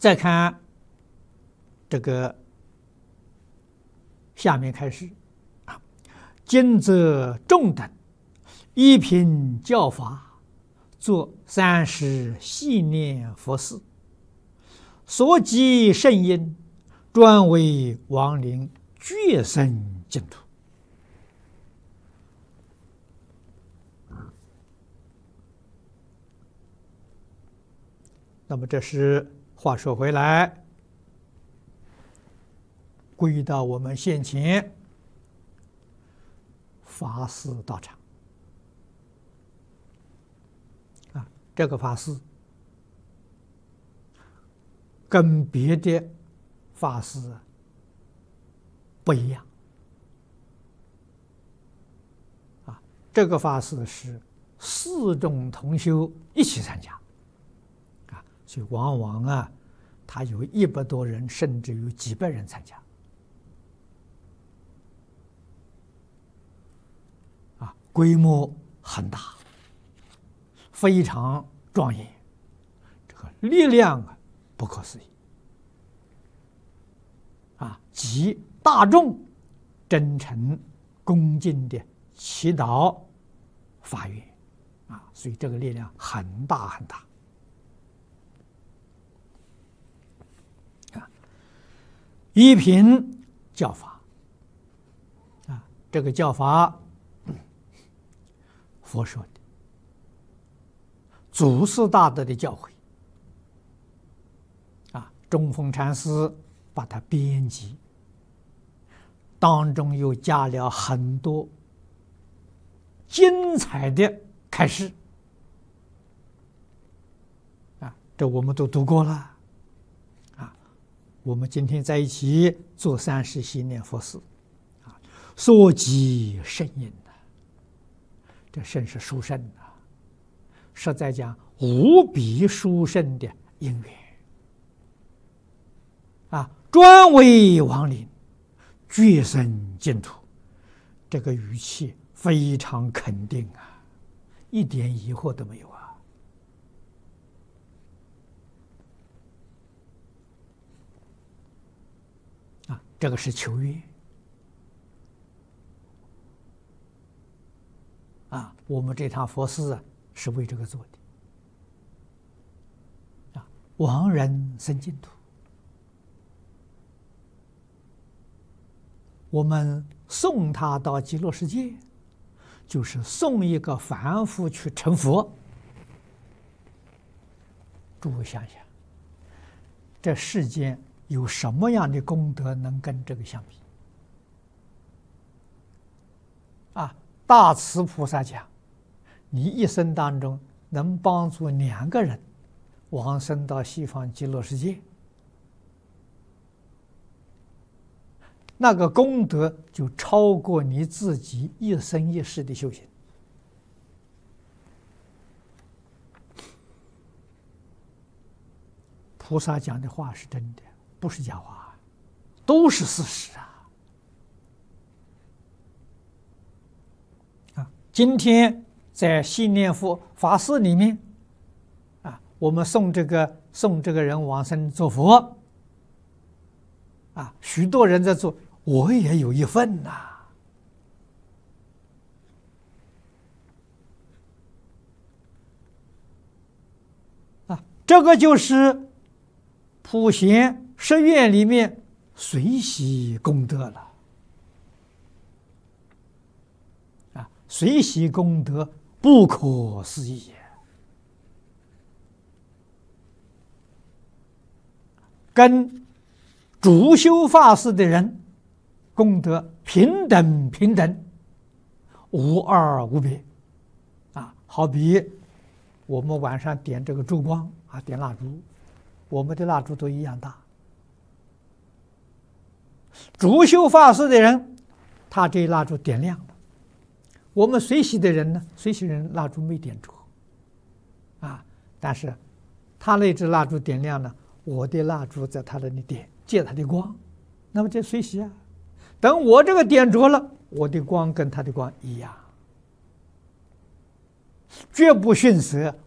再看这个下面开始啊，今则众等依凭教法，作30系念佛事，所积圣因，专为亡灵觉生净土。那么这是话说回来，归到我们先前法事道场啊，这个法事跟别的法事不一样啊，这个法事是4众同修一起参加。所以往往啊，他有100多人，甚至有几百人参加，啊，规模很大，非常庄严，这个力量啊不可思议，啊，集大众真诚恭敬的祈祷发愿，啊，所以这个力量很大很大。依凭教法啊，这个教法佛说的，祖师大德的教诲啊，中峰禅师把它编辑，当中又加了很多精彩的开示啊，这我们都读过了。我们今天在一起做30系念佛事，啊，所积圣因呐，这圣是殊胜啊，实在讲无比殊胜的因缘啊，专为亡灵觉生净土，这个语气非常肯定啊，一点疑惑都没有啊。这个是求愿啊，我们这趟佛事啊是为这个做的啊，亡人生净土，我们送他到极乐世界，就是送一个凡夫去成佛。诸位想想，这世间有什么样的功德能跟这个相比？啊，大慈菩萨讲，你一生当中能帮助2个人往生到西方极乐世界，那个功德就超过你自己一生一世的修行。菩萨讲的话是真的，不是假话，都是事实啊！啊，今天在系念佛法事里面，啊，我们送这个人往生做佛，啊，许多人在做，我也有一份呐。啊，这个就是普贤十愿里面随喜功德了啊，随喜功德不可思议，跟主修法事的人功德平等，无二无别啊！好比我们晚上点这个烛光啊，点蜡烛，我们的蜡烛都一样大。主修法事的人，他这蜡烛点亮了；我们随喜的人呢，随喜人蜡烛没点着，啊，但是他那支蜡烛点亮了，我的蜡烛在他那里点，借他的光，那么这随喜啊。等我这个点着了，我的光跟他的光一样，绝不逊色，